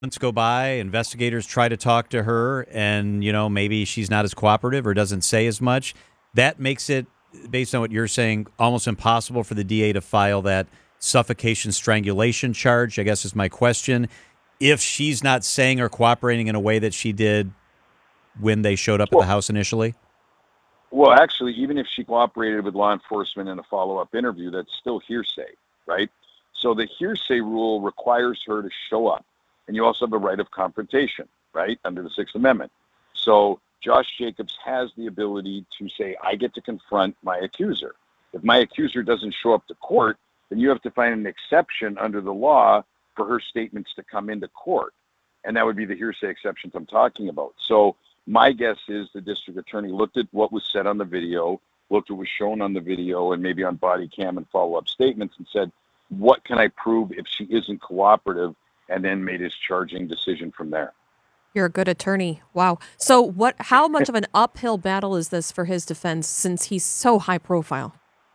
Months go by, investigators try to talk to her, and maybe she's not as cooperative or doesn't say as much. That makes it, based on what you're saying, almost impossible for the DA to file that suffocation strangulation charge, I guess is my question. If she's not saying or cooperating in a way that she did when they showed up at the house initially? Well, actually, even if she cooperated with law enforcement in a follow-up interview, that's still hearsay, right? So the hearsay rule requires her to show up. And you also have a right of confrontation, right, under the Sixth Amendment. So Josh Jacobs has the ability to say, I get to confront my accuser. If my accuser doesn't show up to court, then you have to find an exception under the law for her statements to come into court. And that would be the hearsay exceptions I'm talking about. So my guess is the district attorney looked at what was said on the video, looked at what was shown on the video and maybe on body cam and follow-up statements and said, what can I prove if she isn't cooperative? And then made his charging decision from there. You're a good attorney. Wow. So how much of an uphill battle is this for his defense since he's so high profile?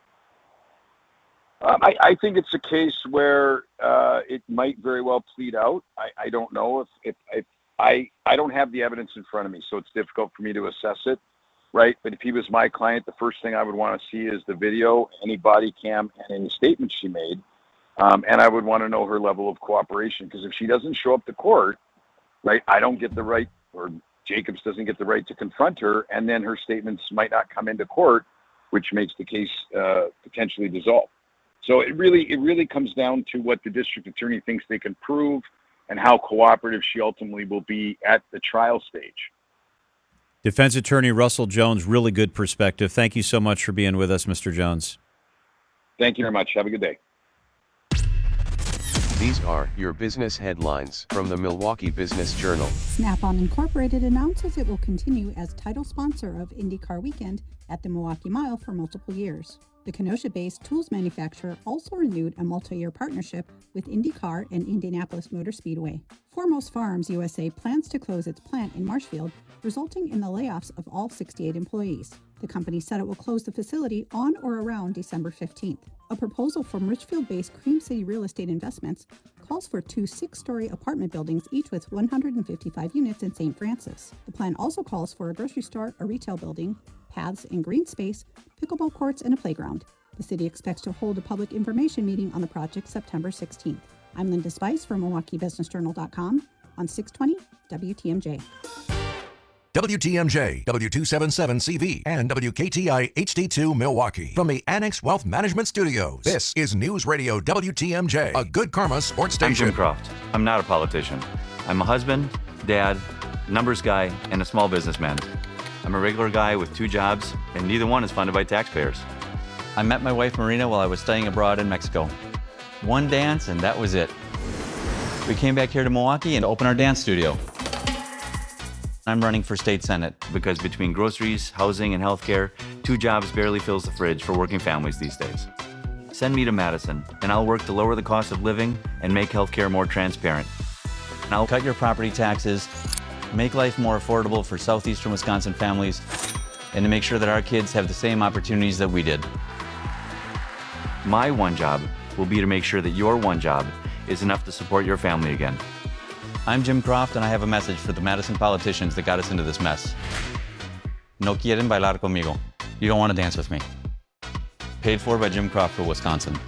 I think it's a case where it might very well plead out. I don't know if I don't have the evidence in front of me, so it's difficult for me to assess it, right? But if he was my client, the first thing I would want to see is the video, any body cam, and any statements she made. And I would want to know her level of cooperation, because if she doesn't show up to court, right, I don't get the right, or Jacobs doesn't get the right to confront her, and then her statements might not come into court, which makes the case potentially dissolve. So it really comes down to what the district attorney thinks they can prove and how cooperative she ultimately will be at the trial stage. Defense attorney Russell Jones, really good perspective. Thank you so much for being with us, Mr. Jones. Thank you very much. Have a good day. These are your business headlines from the Milwaukee Business Journal. Snap-on Incorporated announces it will continue as title sponsor of IndyCar Weekend at the Milwaukee Mile for multiple years. The Kenosha-based tools manufacturer also renewed a multi-year partnership with IndyCar and Indianapolis Motor Speedway. Foremost Farms USA plans to close its plant in Marshfield, resulting in the layoffs of all 68 employees. The company said it will close the facility on or around December 15th. A proposal from Richfield-based Cream City Real Estate Investments calls for 2 6-story apartment buildings, each with 155 units in St. Francis. The plan also calls for a grocery store, a retail building, paths and green space, pickleball courts, and a playground. The city expects to hold a public information meeting on the project September 16th. I'm Linda Spice from MilwaukeeBusinessJournal.com on 620 WTMJ. WTMJ, W277CV, and WKTI HD2 Milwaukee. From the Annex Wealth Management Studios, this is News Radio WTMJ, a good karma sports station. I'm Jim Croft. I'm not a politician. I'm a husband, dad, numbers guy, and a small businessman. I'm a regular guy with 2 jobs, and neither one is funded by taxpayers. I met my wife Marina while I was studying abroad in Mexico. One dance, and that was it. We came back here to Milwaukee and opened our dance studio. I'm running for state senate because between groceries, housing, and healthcare, 2 jobs barely fills the fridge for working families these days. Send me to Madison, and I'll work to lower the cost of living and make healthcare more transparent. And I'll cut your property taxes, make life more affordable for southeastern Wisconsin families, and to make sure that our kids have the same opportunities that we did. My one job will be to make sure that your one job is enough to support your family again. I'm Jim Croft, and I have a message for the Madison politicians that got us into this mess. No quieren bailar conmigo. You don't want to dance with me. Paid for by Jim Croft for Wisconsin.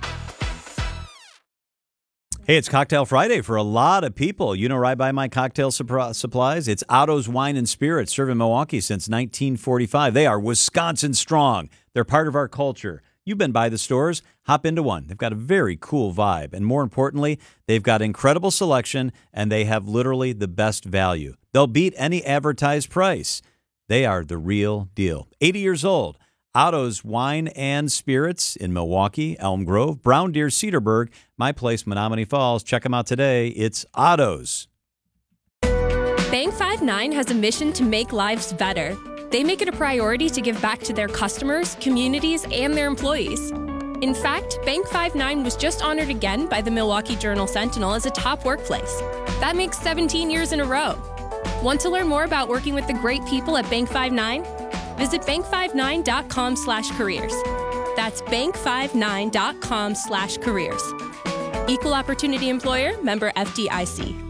Hey, it's Cocktail Friday for a lot of people. You know where I buy my cocktail supplies? It's Otto's Wine and Spirits, serving Milwaukee since 1945. They are Wisconsin strong. They're part of our culture. You've been by the stores, hop into one. They've got a very cool vibe. And more importantly, they've got incredible selection, and they have literally the best value. They'll beat any advertised price. They are the real deal. 80 years old. Otto's Wine and Spirits in Milwaukee, Elm Grove, Brown Deer, Cedarburg, my place, Menominee Falls. Check them out today. It's Otto's. Bank 5-9 has a mission to make lives better. They make it a priority to give back to their customers, communities, and their employees. In fact, Bank 5-9 was just honored again by the Milwaukee Journal-Sentinel as a top workplace. That makes 17 years in a row. Want to learn more about working with the great people at Bank 5-9? Visit bank59.com/careers. That's bank59.com/careers. Equal Opportunity Employer, member FDIC.